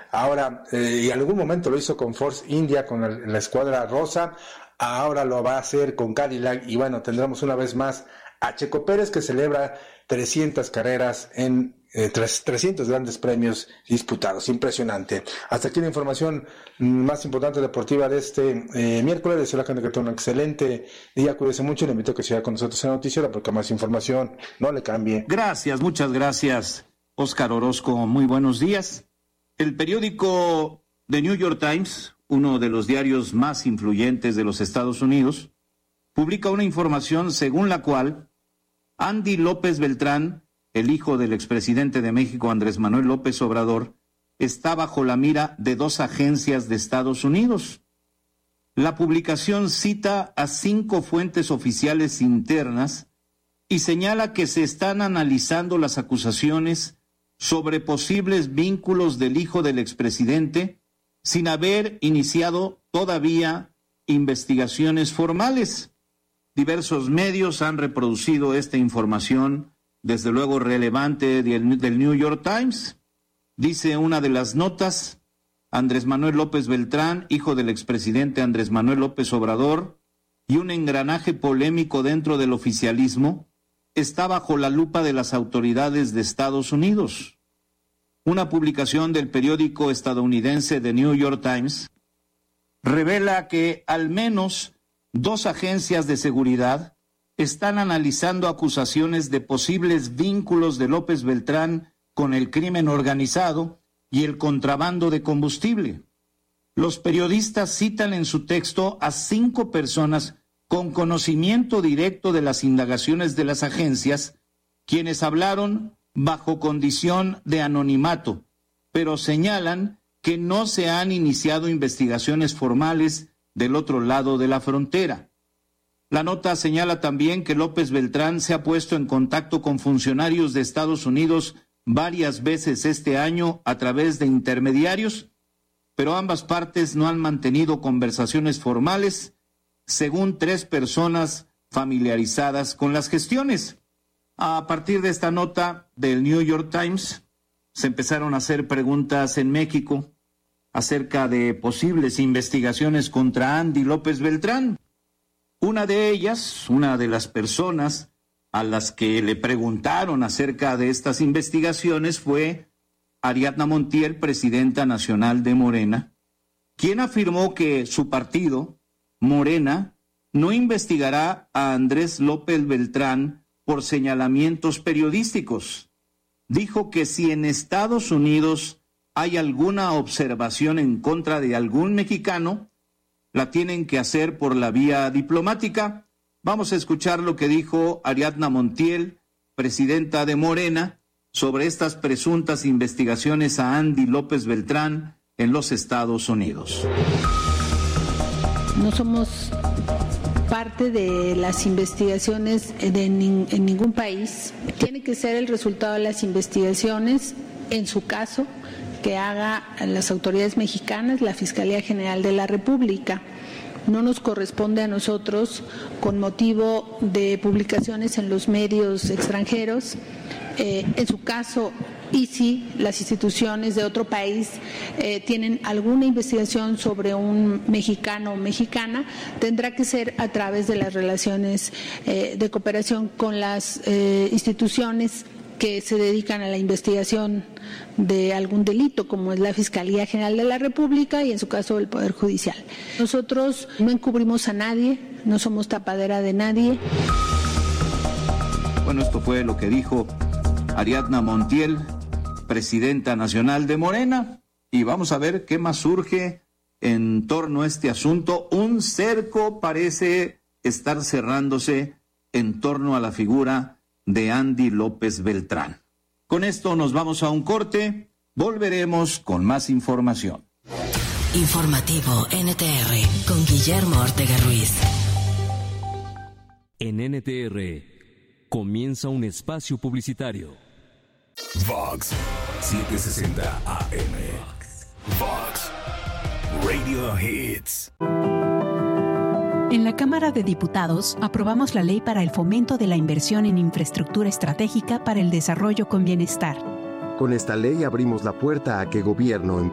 ahora, y en algún momento lo hizo con Force India, con la escuadra rosa, ahora lo va a hacer con Cadillac, y bueno, tendremos una vez más a Checo Pérez, que celebra 300 carreras en 300 grandes premios disputados. Impresionante. Hasta aquí la información más importante deportiva de este miércoles. Deseo a la gente que tenga un excelente día. Cuídese mucho y le invito a que siga con nosotros en la noticiera, porque más información no le cambie. Gracias, muchas gracias, Óscar Orozco. Muy buenos días. El periódico The New York Times, uno de los diarios más influyentes de los Estados Unidos, publica una información según la cual Andy López Beltrán, el hijo del expresidente de México, Andrés Manuel López Obrador, está bajo la mira de 2 agencias de Estados Unidos. La publicación cita a 5 fuentes oficiales internas y señala que se están analizando las acusaciones sobre posibles vínculos del hijo del expresidente sin haber iniciado todavía investigaciones formales. Diversos medios han reproducido esta información, desde luego relevante, del New York Times. Dice una de las notas: Andrés Manuel López Beltrán, hijo del expresidente Andrés Manuel López Obrador, y un engranaje polémico dentro del oficialismo, está bajo la lupa de las autoridades de Estados Unidos. Una publicación del periódico estadounidense The New York Times revela que al menos 2 agencias de seguridad están analizando acusaciones de posibles vínculos de López Beltrán con el crimen organizado y el contrabando de combustible. Los periodistas citan en su texto a 5 personas con conocimiento directo de las indagaciones de las agencias, quienes hablaron bajo condición de anonimato, pero señalan que no se han iniciado investigaciones formales del otro lado de la frontera. La nota señala también que López Beltrán se ha puesto en contacto con funcionarios de Estados Unidos varias veces este año a través de intermediarios, pero ambas partes no han mantenido conversaciones formales, según 3 personas familiarizadas con las gestiones. A partir de esta nota del New York Times, se empezaron a hacer preguntas en México acerca de posibles investigaciones contra Andy López Beltrán. Una de ellas, una de las personas a las que le preguntaron acerca de estas investigaciones, fue Ariadna Montiel, presidenta nacional de Morena, quien afirmó que su partido, Morena, no investigará a Andrés López Beltrán por señalamientos periodísticos. Dijo que si en Estados Unidos hay alguna observación en contra de algún mexicano, la tienen que hacer por la vía diplomática. Vamos a escuchar lo que dijo Ariadna Montiel, presidenta de Morena, sobre estas presuntas investigaciones a Andy López Beltrán en los Estados Unidos. No somos parte de las investigaciones en ningún país. Tiene que ser el resultado de las investigaciones, en su caso, que haga las autoridades mexicanas, la Fiscalía General de la República. No nos corresponde a nosotros, con motivo de publicaciones en los medios extranjeros, en su caso, y si las instituciones de otro país tienen alguna investigación sobre un mexicano o mexicana, tendrá que ser a través de las relaciones de cooperación con las instituciones que se dedican a la investigación de algún delito, como es la Fiscalía General de la República y en su caso el Poder Judicial. Nosotros no encubrimos a nadie, no somos tapadera de nadie. Bueno, esto fue lo que dijo Ariadna Montiel, presidenta nacional de Morena, y vamos a ver qué más surge en torno a este asunto. Un cerco parece estar cerrándose en torno a la figura de Andy López Beltrán. Con esto nos vamos a un corte, volveremos con más información. Informativo NTR con Guillermo Ortega Ruiz. En NTR comienza un espacio publicitario. Vox 760 AM. Vox Radio Hits. En la Cámara de Diputados aprobamos la ley para el fomento de la inversión en infraestructura estratégica para el desarrollo con bienestar. Con esta ley abrimos la puerta a que gobierno,